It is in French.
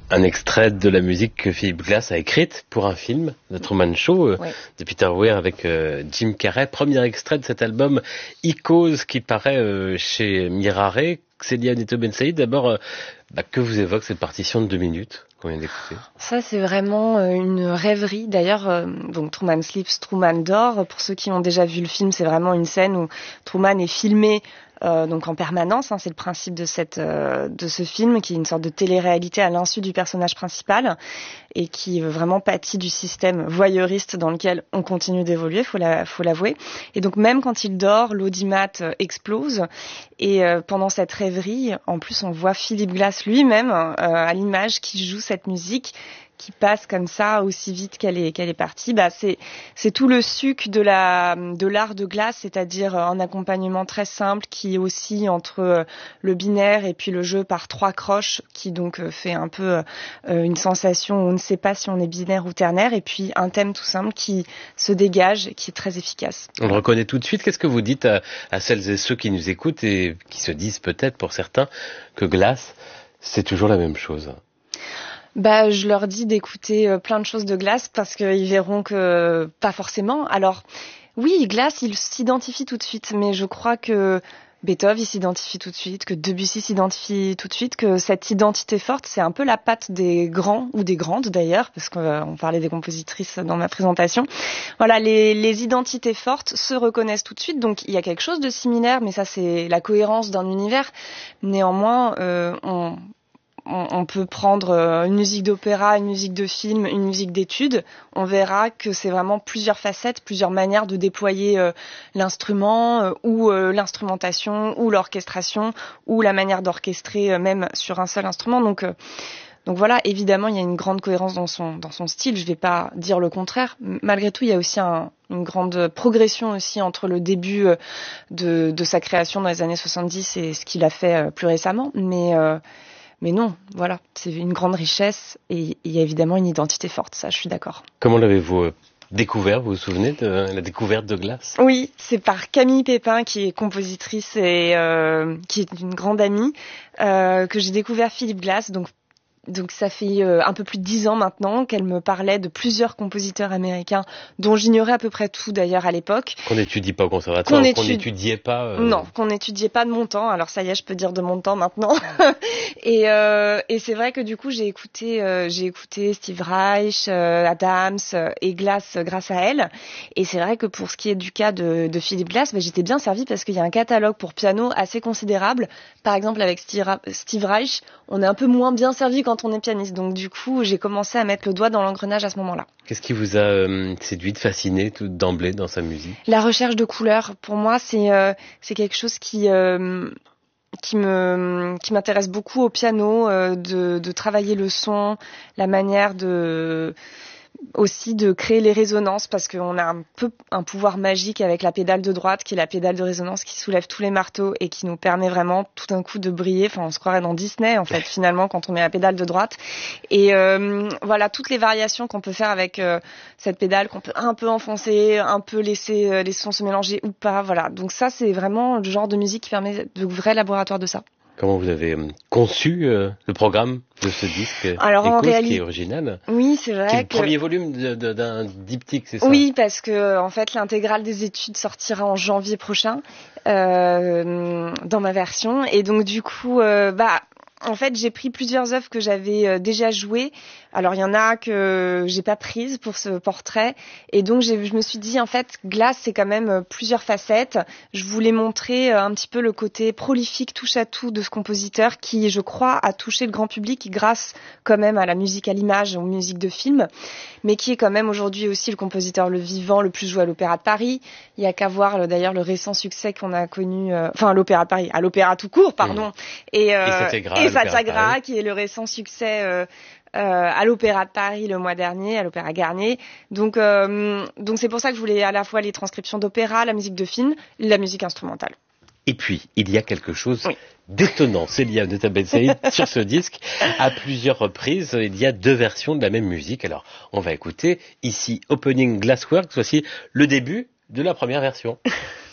Un extrait de la musique que Philip Glass a écrite pour un film, The Truman Show, Oui. de Peter Weir avec Jim Carrey. Premier extrait de cet album Icôse qui paraît chez Mirare. Célia Neto Ben Saïd, d'abord, que vous évoque cette partition de 2 minutes qu'on vient d'écouter? Ça, c'est vraiment une rêverie. D'ailleurs, donc Truman Sleeps, Truman dort. Pour ceux qui ont déjà vu le film, c'est vraiment une scène où Truman est filmé donc en permanence, c'est le principe de ce film, qui est une sorte de télé-réalité à l'insu du personnage principal et qui vraiment pâtit du système voyeuriste dans lequel on continue d'évoluer, faut l'avouer. Et donc même quand il dort, l'audimat explose et pendant cette rêverie, en plus on voit Philip Glass lui-même à l'image qui joue cette musique qui passe comme ça aussi vite qu'elle est partie. C'est tout le suc de l'art de Glass, c'est-à-dire un accompagnement très simple qui oscille entre le binaire et puis le jeu par 3 croches qui donc fait un peu une sensation où on ne sait pas si on est binaire ou ternaire, et puis un thème tout simple qui se dégage et qui est très efficace. On le reconnaît tout de suite. Qu'est-ce que vous dites à celles et ceux qui nous écoutent et qui se disent peut-être pour certains que Glass, c'est toujours la même chose? Je leur dis d'écouter plein de choses de Glass parce qu'ils verront que pas forcément. Alors, oui, Glass, il s'identifie tout de suite, mais je crois que Beethoven, il s'identifie tout de suite, que Debussy s'identifie tout de suite, que cette identité forte, c'est un peu la patte des grands ou des grandes d'ailleurs, parce qu'on parlait des compositrices dans ma présentation. Voilà, les identités fortes se reconnaissent tout de suite, donc il y a quelque chose de similaire, mais ça c'est la cohérence d'un univers. Néanmoins, on peut prendre une musique d'opéra, une musique de film, une musique d'étude. On verra que c'est vraiment plusieurs facettes, plusieurs manières de déployer l'instrument ou l'instrumentation ou l'orchestration ou la manière d'orchestrer même sur un seul instrument. Donc voilà, évidemment, il y a une grande cohérence dans son style. Je vais pas dire le contraire. Malgré tout, il y a aussi une grande progression aussi entre le début de sa création dans les années 70 et ce qu'il a fait plus récemment. Mais non, voilà, c'est une grande richesse et il y a évidemment une identité forte, ça je suis d'accord. Comment l'avez-vous découvert? Vous vous souvenez de la découverte de Glass? Oui, c'est par Camille Pépin, qui est compositrice et qui est une grande amie, que j'ai découvert Philip Glass. Donc ça fait un peu plus de 10 ans maintenant qu'elle me parlait de plusieurs compositeurs américains dont j'ignorais à peu près tout d'ailleurs à l'époque. Qu'on n'étudie pas au conservatoire, qu'on n'étudiait pas. Non, qu'on n'étudiait pas de mon temps. Alors ça y est, je peux dire de mon temps maintenant. Et c'est vrai que du coup j'ai écouté Steve Reich, Adams et Glass grâce à elle. Et c'est vrai que pour ce qui est du cas de Philip Glass, j'étais bien servie parce qu'il y a un catalogue pour piano assez considérable. Par exemple avec Steve Reich, on est un peu moins bien servi quand on est pianiste. Donc du coup, j'ai commencé à mettre le doigt dans l'engrenage à ce moment-là. Qu'est-ce qui vous a séduite, fasciné tout d'emblée dans sa musique? La recherche de couleurs, pour moi, c'est quelque chose qui m'intéresse beaucoup au piano, de travailler le son, la manière aussi de créer les résonances, parce qu'on a un pouvoir magique avec la pédale de droite qui est la pédale de résonance qui soulève tous les marteaux et qui nous permet vraiment tout d'un coup de briller. Enfin, on se croirait dans Disney en fait finalement quand on met la pédale de droite. Et voilà, toutes les variations qu'on peut faire avec cette pédale, qu'on peut un peu enfoncer, un peu laisser les sons se mélanger ou pas. Voilà, donc ça c'est vraiment le genre de musique qui permet de vrais laboratoires de ça. Comment vous avez conçu le programme de ce disque? Alors en réalité, qui est original. Oui, c'est vrai. C'est le premier volume d'un diptyque, c'est ça? Oui, parce que en fait, l'intégrale des études sortira en janvier prochain dans ma version, et donc du coup, en fait, j'ai pris plusieurs œuvres que j'avais déjà jouées. Alors, il y en a que j'ai pas prises pour ce portrait. Et donc, je me suis dit, en fait, Glass, c'est quand même plusieurs facettes. Je voulais montrer un petit peu le côté prolifique, touche à tout de ce compositeur qui, je crois, a touché le grand public grâce quand même à la musique à l'image, aux musiques de film, mais qui est quand même aujourd'hui aussi le compositeur le vivant, le plus joué à l'Opéra de Paris. Il y a qu'à voir d'ailleurs le récent succès qu'on a connu, à l'Opéra de Paris, à l'Opéra tout court, pardon. Et Satyagraha, qui est le récent succès à l'Opéra de Paris le mois dernier, à l'Opéra Garnier. Donc c'est pour ça que je voulais à la fois les transcriptions d'opéra, la musique de film, la musique instrumentale. Et puis, il y a quelque chose d'étonnant, Célia Neto Ben Saïd, sur ce disque. À plusieurs reprises, il y a 2 versions de la même musique. Alors, on va écouter ici Opening Glassworks, voici le début de la première version.